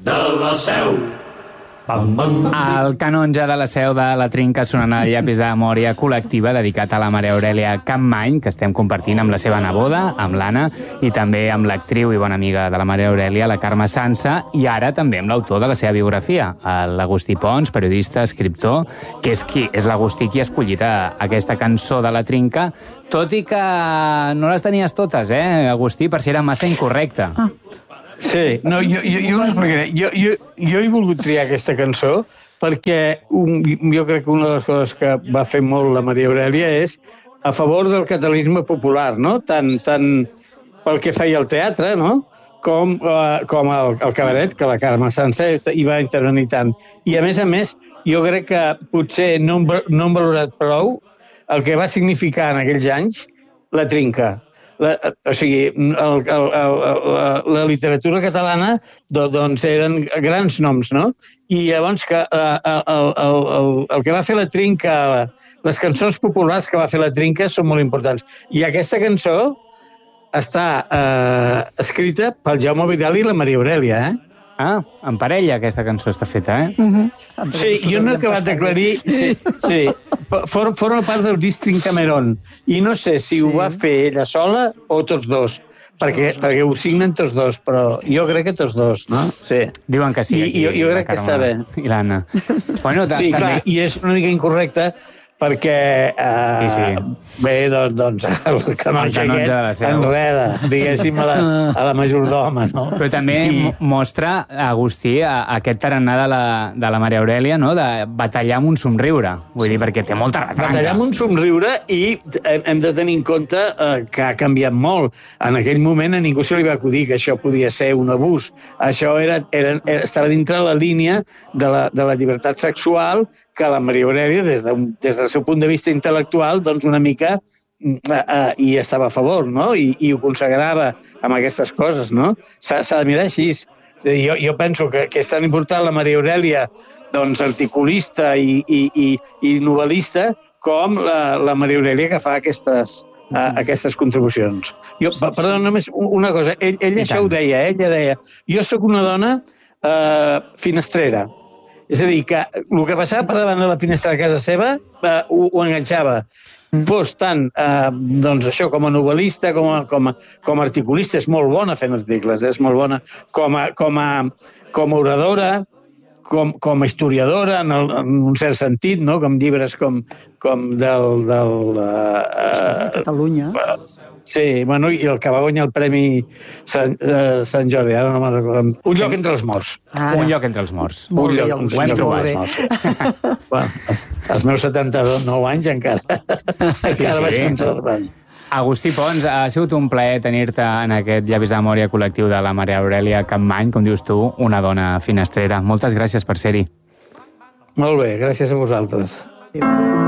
de la Seu. El canonge de la Seu de la Trinca sonant a llapis de memòria col·lectiva dedicat a la Maria Aurèlia Capmany, que estem compartint amb la seva neboda, amb l'Anna, i també amb l'actriu i bona amiga de la Maria Aurèlia, la Carme Sansa, i ara també amb l'autor de la seva biografia, l'Agustí Pons, periodista, escriptor, que és l'Agustí qui ha escollit aquesta cançó de la Trinca, tot i que no les tenies totes, Agustí, per si era massa incorrecta. Sí, no, jo ho explicaré. Jo he volgut triar aquesta cançó perquè jo crec que una de les coses que va fer molt la Maria Aurèlia és a favor del catalanisme popular, no? Tant pel que feia al teatre, no? Com el cabaret, que la Carme Sansa hi va intervenir tant. I a més, jo crec que potser no hem valorat prou el que va significar en aquells anys la Trinca. O sigui, la literatura catalana doncs eren grans noms, no? I llavors que el que va fer la Trinca, les cançons populars que va fer la Trinca són molt importants. I aquesta cançó està escrita pel Jaume Vidal i la Maria Aurèlia, Ah, en parella aquesta cançó està feta, Sí, jo no he acabat d'aclarir... Sí, forma part del disc Trincameron. I no sé si ho va fer ella sola o tots dos, perquè ho signen tots dos, però jo crec que tots dos, no? Sí. Diuen que sí. I jo crec que està bé. I l'Anna. Bueno, sí, clar, i és una mica incorrecta perquè, bé, doncs, el canonge aquest enreda, diguéssim, a la majordoma, no? Però també mostra, Agustí, aquest tarannà de la Maria Aurèlia, no?, de batallar amb un somriure. Vull dir, perquè té molta retranca. Batallar amb un somriure i hem de tenir en compte que ha canviat molt. En aquell moment a ningú se li va acudir que això podia ser un abús. Això estava dintre la línia de la llibertat sexual que la Maria Aurèlia, des del seu punt de vista intel·lectual, doncs una mica hi estava a favor, no? I ho consagrava amb aquestes coses, no? S'ha de mirar així. Jo penso que és tan important la Maria Aurèlia, doncs, articulista i novel·lista, com la Maria Aurèlia que fa aquestes contribucions. Perdó, només una cosa. Ella això ho deia, ella deia, jo sóc una dona finestrera. És a dir, que el que passava per davant de la finestra de casa seva ho enganxava. Fos tant, doncs això, com a novel·lista, com a articulista, és molt bona fent articles, és molt bona. Com a oradora, com a historiadora, en un cert sentit, no? Com llibres com del... Catalunya. Sí, bueno, i el que va guanyar el Premi Sant Jordi, ara no me'n recordo. Un lloc entre els morts. Un lloc entre els morts. Molt bé, Agustí, molt bé. Els meus 79 anys encara vaig conservant. Agustí Pons, ha sigut un plaer tenir-te en aquest llavis de memòria col·lectiu de la Maria Aurèlia Capmany, com dius tu, una dona finestrera. Moltes gràcies per ser-hi. Molt bé, gràcies a vosaltres. Adéu.